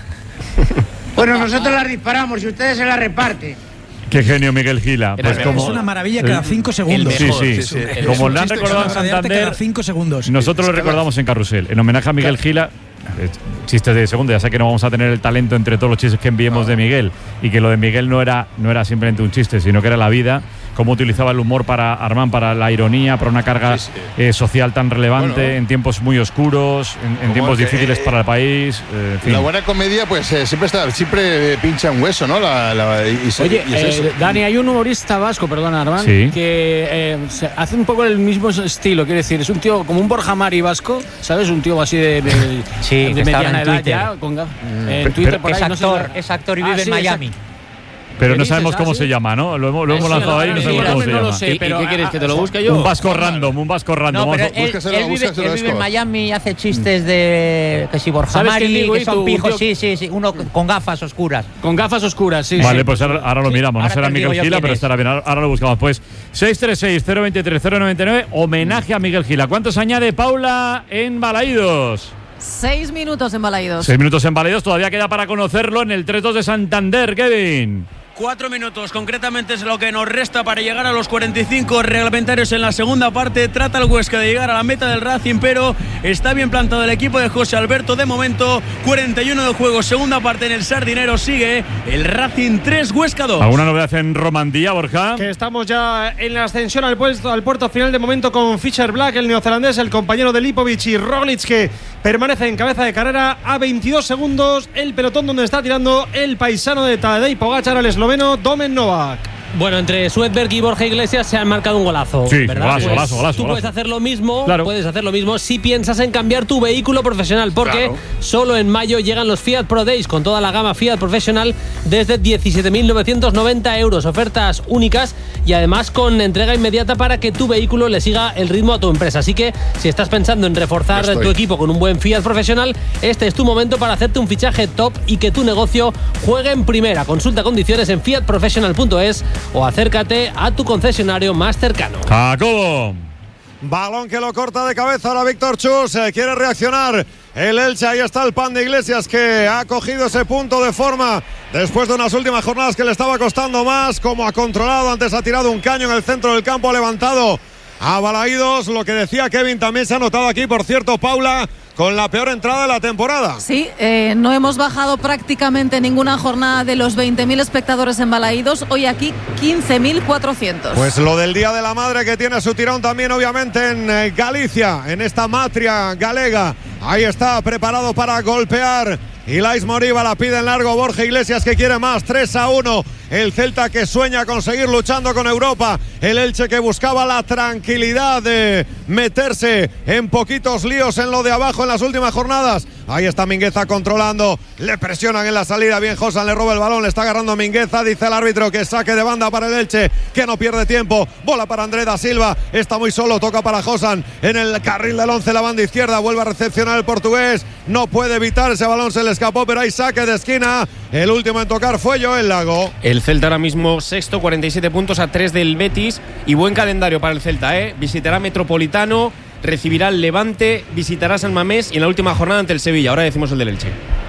Bueno, nosotros las disparamos y ustedes se las reparten. Qué genio Miguel Gila. Pues como, es una maravilla cada cinco segundos. Sí, sí, sí. Como le han recordado en Santander, cada cinco segundos. Nosotros lo recordamos en Carrusel. En homenaje a Miguel Gila. Chistes de segundo, ya sé que no vamos a tener el talento entre todos los chistes que enviemos de Miguel, y que lo de Miguel no era, no era simplemente un chiste, sino que era la vida, cómo utilizaba el humor para Armand, para la ironía, para una carga sí, sí. Eh, social tan relevante, bueno, en tiempos muy oscuros, en, en tiempos que, difíciles eh, para el país. Eh, en fin. La buena comedia, pues eh, siempre está, siempre pincha un hueso, ¿no? La, la, y, y, Oye, y es eh, Dani, hay un humorista vasco, perdona Armand, sí. que eh, hace un poco el mismo estilo, quiere decir, es un tío como un Borja Mari vasco, ¿sabes? Un tío así de, de, sí, de mediana edad Twitter. ya, con, mm. en Twitter Twitter por es ahí, actor, no sé, es actor y vive ah, en sí, Miami. Pero no sabemos cómo se llama, ¿no? Lo hemos, lo hemos lanzado ahí y no sabemos cómo se llama. No lo sé, pero ¿Y qué quieres, que te lo busque yo? Un vasco random, un vasco random. No, pero él, él, vive, él vive en Miami y hace chistes de que si Borja Mari, que son pijos, sí, sí, sí, uno con gafas oscuras. Con gafas oscuras, sí. Vale, sí. pues ahora, ahora lo miramos, no será Miguel Gila, pero estará bien, ahora lo buscamos. Pues seis tres seis, cero dos tres, cero nueve nueve, homenaje a Miguel Gila. ¿Cuántos añade Paula en Balaídos? Seis minutos en Balaídos. Seis minutos en Balaídos, todavía queda para conocerlo en el tres dos de Santander, Kevin. Cuatro minutos, concretamente es lo que nos resta para llegar a los cuarenta y cinco reglamentarios en la segunda parte. Trata el Huesca de llegar a la meta del Racing, pero está bien plantado el equipo de José Alberto. De momento, cuarenta y uno de juego, segunda parte en el Sardinero. Sigue el Racing tres, Huesca dos. ¿Alguna novedad en Romandía, Borja? Que estamos ya en la ascensión al puerto, al puerto final de momento con Fisher Black, el neozelandés, el compañero de Lipovic, y Roglic, que permanece en cabeza de carrera a veintidós segundos. El pelotón donde está tirando el paisano de Tadej Pogačar, al esloveno Domen Novak. Bueno, entre Svedberg y Borja Iglesias se han marcado un golazo. Sí, ¿verdad? golazo, pues golazo, golazo. Tú golazo. puedes hacer lo mismo, claro. puedes hacer lo mismo si piensas en cambiar tu vehículo profesional, porque claro. solo en mayo llegan los Fiat Pro Days con toda la gama Fiat Professional desde diecisiete mil novecientos noventa euros, ofertas únicas y además con entrega inmediata para que tu vehículo le siga el ritmo a tu empresa. Así que si estás pensando en reforzar tu equipo con un buen Fiat Professional, este es tu momento para hacerte un fichaje top y que tu negocio juegue en primera. Consulta condiciones en fiat professional punto es o acércate a tu concesionario más cercano. Jacobo. Balón que lo corta de cabeza ahora Víctor Chus. Eh, quiere reaccionar el Elche. Ahí está el Pan de Iglesias, que ha cogido ese punto de forma después de unas últimas jornadas que le estaba costando más. Como ha controlado, antes ha tirado un caño en el centro del campo, ha levantado a Balaídos. Lo que decía Kevin también se ha notado aquí, por cierto, Paula, con la peor entrada de la temporada. Sí, eh, no hemos bajado prácticamente ninguna jornada de los veinte mil espectadores en Balaídos. Hoy aquí quince mil cuatrocientos. Pues lo del Día de la Madre, que tiene su tirón también obviamente en eh, Galicia, en esta matria galega. Ahí está, preparado para golpear. Ilais Moriba la pide en largo. Borja Iglesias, que quiere más. tres a uno. El Celta, que sueña con seguir luchando con Europa. El Elche, que buscaba la tranquilidad de meterse en poquitos líos en lo de abajo en las últimas jornadas. Ahí está Mingueza controlando. Le presionan en la salida. Bien, Josan le roba el balón. Le está agarrando Mingueza. Dice el árbitro que saque de banda para el Elche, que no pierde tiempo. Bola para André da Silva. Está muy solo. Toca para Josan en el carril del once, la banda izquierda. Vuelve a recepcionar el portugués. No puede evitar ese balón. Se le escapó, pero hay saque de esquina. El último en tocar fue Joel Lago. El Celta ahora mismo sexto, cuarenta y siete puntos a tres del Betis. Y buen calendario para el Celta, ¿eh? Visitará Metropolitano, recibirá el Levante, visitará San Mamés y en la última jornada ante el Sevilla. Ahora decimos el del Elche.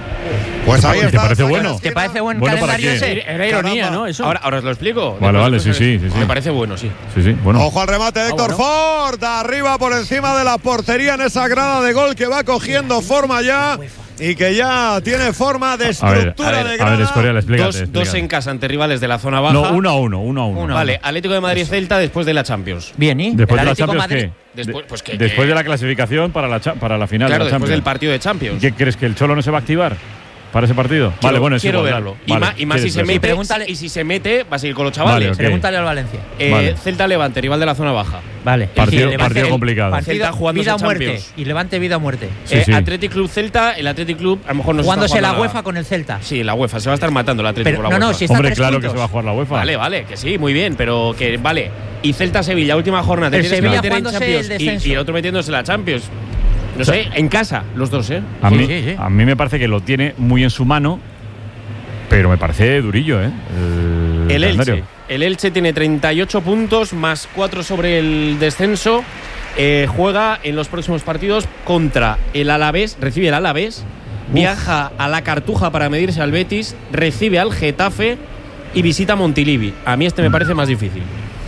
Pues ahí está. ¿Te parece bueno? ¿Te parece buen bueno calendario ese? Era ironía, ¿no? Eso. Ahora, ahora os lo explico. Vale, vale, sí, sí, sí, sí. Me parece bueno, sí. Sí, sí, bueno. Ojo al remate de Héctor ah, bueno. Ford. Arriba por encima de la portería en esa grada de gol, que va cogiendo forma ya. Y que ya tiene forma de estructura a ver, a ver, de grada. A ver, Escorial, explícate, dos, explícate. dos en casa ante rivales de la zona baja. No, uno a uno, uno a uno. uno vale, Atlético de Madrid-Celta después de la Champions. Bien, ¿y? Después de la Atlético Champions, Madrid. ¿qué? Después, pues que, después que, de la clasificación para la, para la final claro, de la después Champions. del partido de Champions. ¿Qué crees, que el Cholo no se va a activar para ese partido? Quiero, vale, bueno, es quiero igual, verlo. Vale, y más, y más si se verlo. mete, Y pregúntale- y si se mete, va a seguir con los chavales. Vale, ok. Pregúntale al Valencia. Eh, Vale. Celta Levante, rival de la zona baja. Vale. Partido- Es decir, Levante- partido complicado. partido- Celta jugándose vida o muerte. Champions. Y Levante vida o muerte. Sí, eh, sí. Athletic Club Celta, el Athletic Club a lo mejor no se está Jugándose la jugando UEFA con el Celta. Sí, la UEFA, se va a estar matando el Atlético Pero- con la no, no, UEFA. si está Hombre, tres claro puntos. que se va a jugar la UEFA. Vale, vale, que sí, muy bien, pero que vale. Y Celta-Sevilla, última jornada, te El tienes Sevilla que meter en jugándose Champions el y, descenso. y el otro metiéndose en la Champions. No sé, en casa, los dos, ¿eh? A, Sí, mí, sí, sí. a mí me parece que lo tiene muy en su mano, pero me parece durillo, ¿eh? El, El calendario. Elche. El Elche tiene treinta y ocho puntos, más cuatro sobre el descenso. Eh, juega en los próximos partidos contra el Alavés, recibe el Alavés, viaja a la Cartuja para medirse al Betis, recibe al Getafe y visita Montilivi. A mí este me parece más difícil.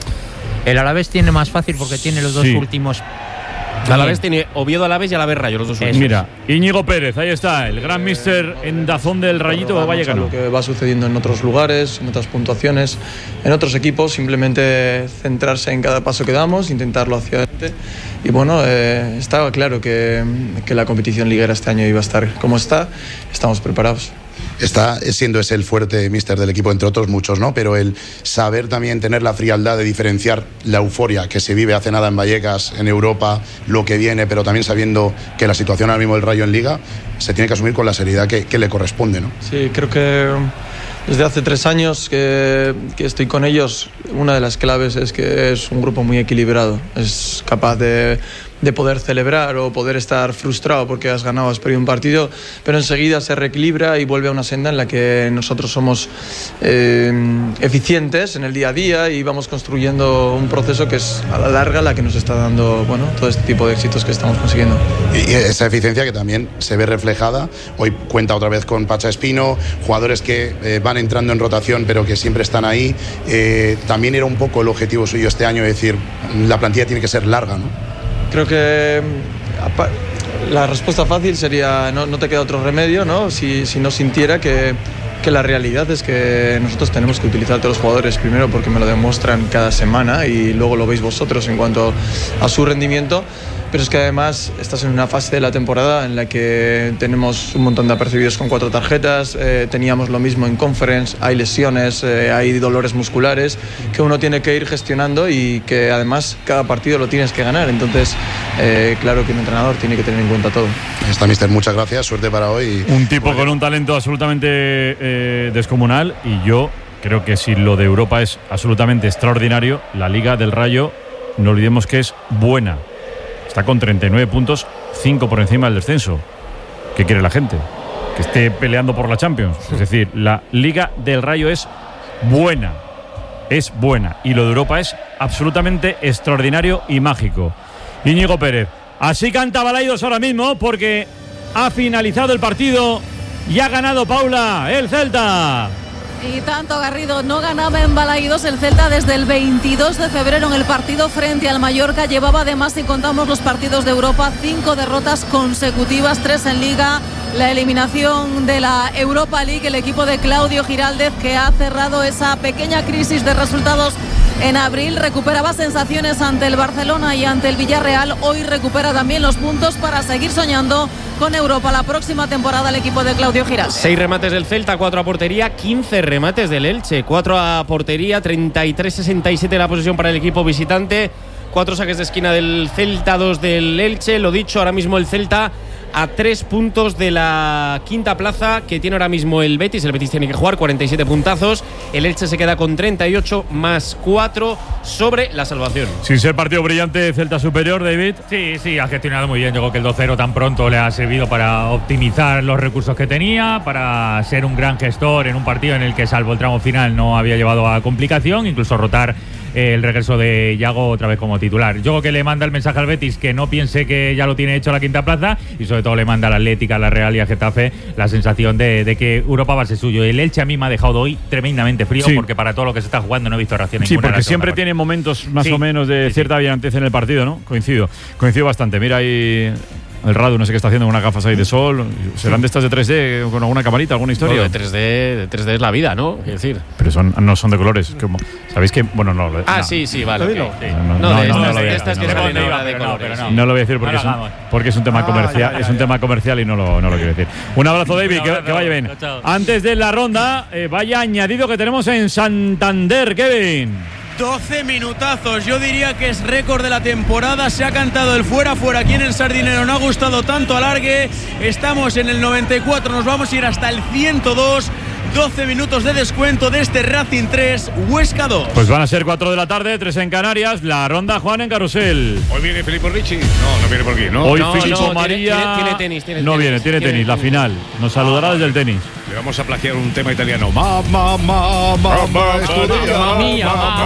El Alavés tiene más fácil porque tiene los dos Sí. últimos. El Alavés tiene Oviedo Alavés y Alavés Rayo, los dos últimos. Mira, Íñigo Pérez, ahí está, el gran mister en Dazón del Rayito a Vallecano. lo que va sucediendo en otros lugares, en otras puntuaciones, en otros equipos, simplemente centrarse en cada paso que damos, intentarlo hacia adelante. Y bueno, eh, estaba claro que, que la competición liguera este año iba a estar como está, estamos preparados. Está siendo ese el fuerte míster del equipo, entre otros muchos, ¿no? Pero el saber también tener la frialdad de diferenciar la euforia que se vive hace nada en Vallecas, en Europa, lo que viene, pero también sabiendo que la situación ahora mismo del Rayo en Liga se tiene que asumir con la seriedad que, que le corresponde, ¿no? Sí, creo que desde hace tres años que, que estoy con ellos, una de las claves es que es un grupo muy equilibrado, es capaz de, de poder celebrar o poder estar frustrado porque has ganado, has perdido un partido, pero enseguida se reequilibra y vuelve a una senda en la que nosotros somos eh, eficientes en el día a día y vamos construyendo un proceso que es a la larga la que nos está dando, bueno, todo este tipo de éxitos que estamos consiguiendo. Y esa eficiencia que también se ve reflejada. Hoy cuenta otra vez con Pacha Espino, jugadores que eh, van entrando en rotación pero que siempre están ahí. Eh, también era un poco el objetivo suyo este año, es decir, la plantilla tiene que ser larga, ¿no? Creo que apa- la respuesta fácil sería no, no te queda otro remedio, ¿no? Si, si no sintiera que, que la realidad es que nosotros tenemos que utilizar a todos los jugadores, primero porque me lo demuestran cada semana y luego lo veis vosotros en cuanto a su rendimiento. Pero es que además estás en una fase de la temporada en la que tenemos un montón de apercibidos con cuatro tarjetas, eh, teníamos lo mismo en Conference, hay lesiones, eh, hay dolores musculares que uno tiene que ir gestionando y que además cada partido lo tienes que ganar. Entonces, eh, claro que un entrenador tiene que tener en cuenta todo. Está, mister, muchas gracias, suerte para hoy. Un tipo con un talento absolutamente eh, descomunal y yo creo que si lo de Europa es absolutamente extraordinario, la Liga del Rayo, no olvidemos que es buena. Está con treinta y nueve puntos, cinco por encima del descenso. ¿Qué quiere la gente? Que esté peleando por la Champions. Es decir, la Liga del Rayo es buena. Es buena. Y lo de Europa es absolutamente extraordinario y mágico. Íñigo Pérez. Así canta Balaidos ahora mismo porque ha finalizado el partido y ha ganado Paula, el Celta. Y tanto Garrido no ganaba en Balaídos. El Celta desde el veintidós de febrero en el partido frente al Mallorca llevaba, además, si contamos los partidos de Europa, cinco derrotas consecutivas, tres en Liga, la eliminación de la Europa League, el equipo de Claudio Giraldez, que ha cerrado esa pequeña crisis de resultados en abril, recuperaba sensaciones ante el Barcelona y ante el Villarreal. Hoy recupera también los puntos para seguir soñando con Europa la próxima temporada el equipo de Claudio Giraldez. Seis remates del Celta, cuatro a portería, quince remates del Elche, cuatro a portería, treinta y tres sesenta y siete la posesión para el equipo visitante, cuatro saques de esquina del Celta, dos del Elche. Lo dicho, ahora mismo el Celta a tres puntos de la quinta plaza que tiene ahora mismo el Betis. El Betis tiene que jugar cuarenta y siete puntazos. El Elche se queda con treinta y ocho más cuatro sobre la salvación. Sin ser partido brillante, Celta superior, David. Sí, sí, ha gestionado muy bien. Yo creo que el dos cero tan pronto le ha servido para optimizar los recursos que tenía, para ser un gran gestor en un partido en el que, salvo el tramo final, no había llevado a complicación, incluso rotar eh, el regreso de Yago otra vez como titular. Yo creo que le manda el mensaje al Betis que no piense que ya lo tiene hecho a la quinta plaza y sobre todo le manda al Atlético, a la Real y a Getafe la sensación de, de que Europa va a ser suyo. El Elche a mí me ha dejado hoy tremendamente frío, sí, porque para todo lo que se está jugando no he visto reacción sí, ninguna. Sí, porque siempre tiene momentos más sí, o menos de sí, cierta sí. brillantez en el partido, ¿no? Coincido, coincido bastante. Mira ahí El Radu, no sé qué está haciendo con unas gafas ahí de sol. ¿Serán de estas de tres D con alguna camarita, alguna historia? Bueno, de tres D, de tres D es la vida, ¿no? Es decir. Pero son, no son de colores. Como, ¿sabéis que? Bueno, no. Ah, no. sí, sí, vale. Okay, sí. No, no, no, no, de no, estas, no, de estas no, que no, salen no, ahora de no, colores. pero no. No lo voy a decir porque, es un, porque es un tema comercial. Ah, ya, ya, es un tema comercial y no lo, no lo quiero decir. Un abrazo, David, que, que vaya bien. Antes de la ronda, eh, vaya añadido que tenemos en Santander, Kevin. doce minutazos, yo diría que es récord de la temporada. Se ha cantado el fuera fuera aquí en el Sardinero, no ha gustado tanto alargue. Estamos en el noventa y cuatro, nos vamos a ir hasta el ciento dos. doce minutos de descuento de este Racing tres, Huesca dos. Pues van a ser cuatro de la tarde, tres en Canarias. La ronda, Juan, en Carrusel. Hoy viene Filippo Ricci. No, no viene por aquí, ¿no? Hoy no, Filippo no, María. Tiene, tiene tenis, tiene no tenis, viene, tiene, tiene tenis, la final. Nos saludará desde el tenis. Le vamos a plagiar un tema italiano. Mamá, mamá, mamá, estudia. Mamá mía,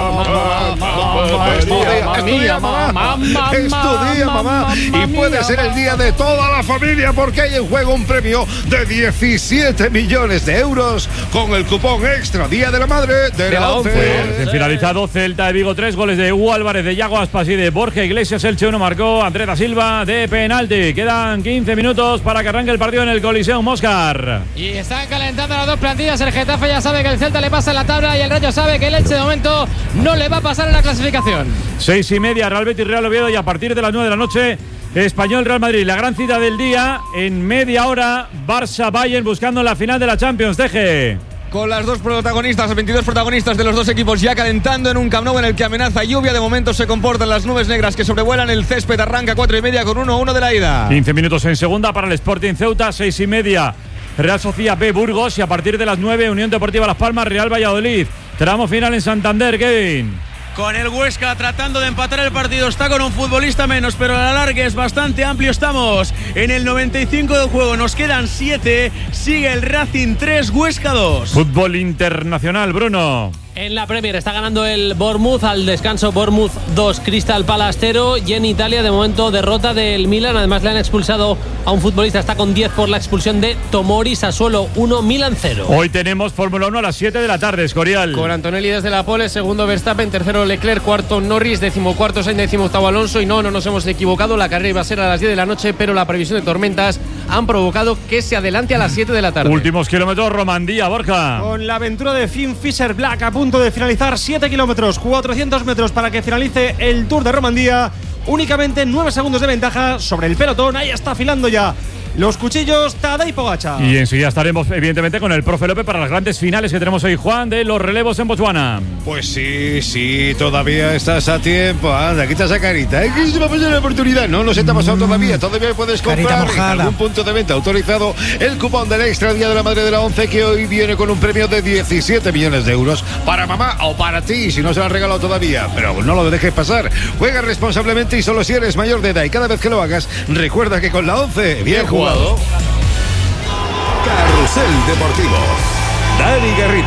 mamá, mamá, estudia, mamá. Estudia, mamá. Y puede ser el día de toda la familia porque hay en juego un premio de diecisiete millones de euros con el cupón extra Día de la Madre de la ONCE. Pues finalizado, Celta de Vigo tres, goles de Hugo Álvarez, de Yago Aspas y de Borja Iglesias. Elche uno marcó Andrés da Silva de penalti. Quedan quince minutos para que arranque el partido en el Coliseum Moscar. Y están calentando las dos plantillas. El Getafe ya sabe que el Celta le pasa en la tabla y el Rayo sabe que el Elche de momento no le va a pasar en la clasificación. Seis y media, Real Betis, Real Oviedo, y a partir de las nueve de la noche, Español Real Madrid. La gran cita del día en media hora, Barça Bayern buscando la final de la Champions. Deje. Con las dos protagonistas, los veintidós protagonistas de los dos equipos ya calentando en un Camp Nou en el que amenaza lluvia. De momento se comportan las nubes negras que sobrevuelan el césped. Arranca cuatro y media con uno a uno de la ida. quince minutos en segunda para el Sporting Ceuta. Seis y media, Real Sociedad B Burgos, y a partir de las nueve, Unión Deportiva Las Palmas, Real Valladolid. Tramo final en Santander, Kevin. Con el Huesca tratando de empatar el partido, está con un futbolista menos, pero el alargue es bastante amplio. Estamos en el noventa y cinco de juego, nos quedan siete. Sigue el Racing tres, Huesca dos. Fútbol internacional, Bruno. En la Premier está ganando el Bournemouth al descanso. Bournemouth dos, Crystal Palace cero. Y en Italia, de momento, derrota del Milan. Además, le han expulsado a un futbolista. Está con diez por la expulsión de Tomori. Sassuolo uno, Milan cero. Hoy tenemos Fórmula uno a las siete de la tarde, Escorial. Con Antonelli desde la pole, segundo Verstappen, tercero Leclerc, cuarto Norris, decimocuarto Sainz, decimoctavo Alonso. Y no, no nos hemos equivocado. La carrera iba a ser a las diez de la noche, pero la previsión de tormentas han provocado que se adelante a las siete de la tarde. Últimos kilómetros, Romandía, Borja. Con la aventura de Finn Fisher Black a punto de finalizar, siete kilómetros, cuatrocientos metros para que finalice el Tour de Romandía. Únicamente nueve segundos de ventaja sobre el pelotón. Ahí está afilando ya los cuchillos Tadej Pogačar. Y enseguida estaremos, evidentemente, con el profe López para las grandes finales que tenemos hoy, Juan, de los relevos en Botswana. Pues sí, sí, todavía estás a tiempo. Anda, quita esa carita. ¿Eh? ¿Qué se va a pasar la oportunidad? No, no se te ha pasado todavía. Todavía puedes comprar en algún punto de venta autorizado el cupón del Extra Día de la Madre de la ONCE, que hoy viene con un premio de diecisiete millones de euros para mamá o para ti, si no se lo han regalado todavía. Pero no lo dejes pasar. Juega responsablemente y solo si eres mayor de edad. Y cada vez que lo hagas, recuerda que con la ONCE, bien jugado. Carrusel Deportivo. Dani Garrido.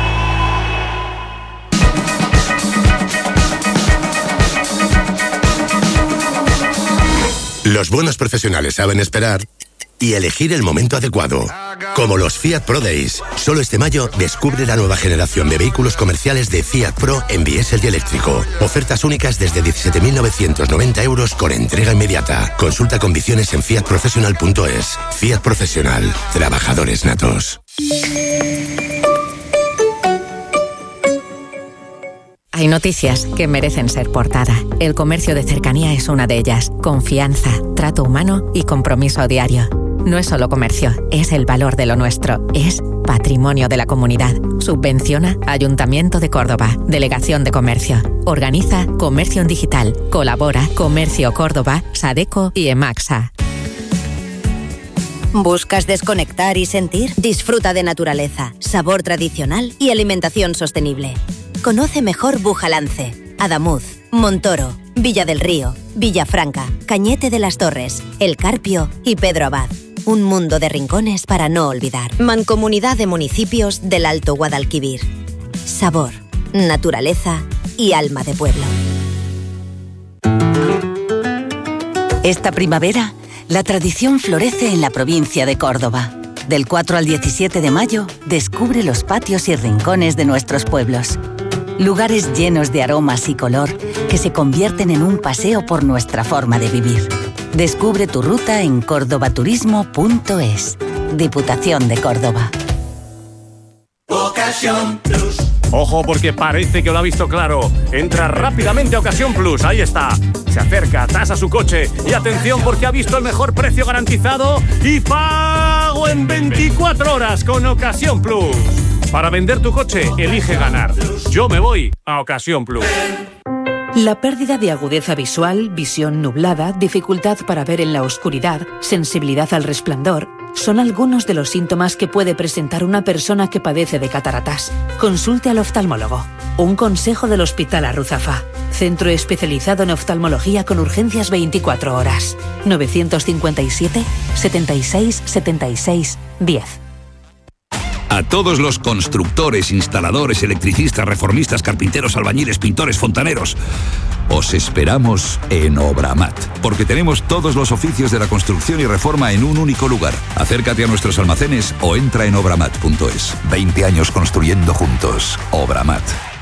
Los buenos profesionales saben esperar y elegir el momento adecuado. Como los Fiat Pro Days. Solo este mayo descubre la nueva generación de vehículos comerciales de Fiat Pro en diésel y eléctrico. Ofertas únicas desde diecisiete mil novecientos noventa euros con entrega inmediata. Consulta condiciones en fiat professional punto es. Fiat Profesional. Trabajadores natos. Hay noticias que merecen ser portada. El comercio de cercanía es una de ellas. Confianza, trato humano y compromiso diario. No es solo comercio, es el valor de lo nuestro. Es patrimonio de la comunidad. Subvenciona Ayuntamiento de Córdoba, Delegación de Comercio. Organiza Comercio en Digital. Colabora Comercio Córdoba, Sadeco y Emaxa. ¿Buscas desconectar y sentir? Disfruta de naturaleza, sabor tradicional y alimentación sostenible. Conoce mejor Bujalance, Adamuz, Montoro, Villa del Río, Villafranca, Cañete de las Torres, El Carpio y Pedro Abad. Un mundo de rincones para no olvidar. Mancomunidad de Municipios del Alto Guadalquivir. Sabor, naturaleza y alma de pueblo. Esta primavera, la tradición florece en la provincia de Córdoba. Del cuatro al diecisiete de mayo, descubre los patios y rincones de nuestros pueblos. Lugares llenos de aromas y color que se convierten en un paseo por nuestra forma de vivir. Descubre tu ruta en cordobaturismo punto es. Diputación de Córdoba. Ocasión Plus. Ojo, porque parece que lo ha visto claro. Entra rápidamente a Ocasión Plus, ahí está. Se acerca, tasa su coche y atención porque ha visto el mejor precio garantizado y pago en veinticuatro horas con Ocasión Plus. Para vender tu coche, elige ganar. Yo me voy a Ocasión Plus. La pérdida de agudeza visual, visión nublada, dificultad para ver en la oscuridad, sensibilidad al resplandor, son algunos de los síntomas que puede presentar una persona que padece de cataratas. Consulte al oftalmólogo. Un consejo del Hospital Arruzafa. Centro especializado en oftalmología con urgencias veinticuatro horas. novecientos cincuenta y siete, setenta y seis, setenta y seis, diez. A todos los constructores, instaladores, electricistas, reformistas, carpinteros, albañiles, pintores, fontaneros, os esperamos en Obramat, porque tenemos todos los oficios de la construcción y reforma en un único lugar. Acércate a nuestros almacenes o entra en obramat punto es. veinte años construyendo juntos. Obramat.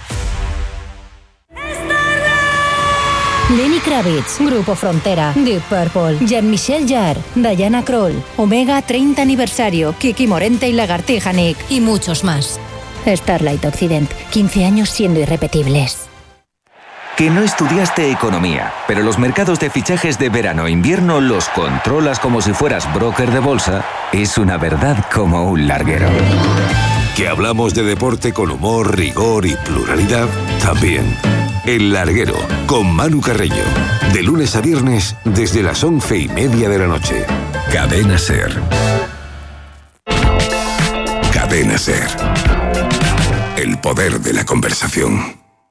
Lenny Kravitz, Grupo Frontera, Deep Purple, Jean-Michel Jarre, Diana Krall, Omega treinta aniversario, Kiki Morente y Lagartija Nick y muchos más. Starlight Occident, quince años siendo irrepetibles. Que no estudiaste economía, pero los mercados de fichajes de verano-invierno los controlas como si fueras broker de bolsa, es una verdad como un larguero. Que hablamos de deporte con humor, rigor y pluralidad, también. El Larguero, con Manu Carreño. De lunes a viernes, desde las once y media de la noche. Cadena SER. Cadena SER. El poder de la conversación.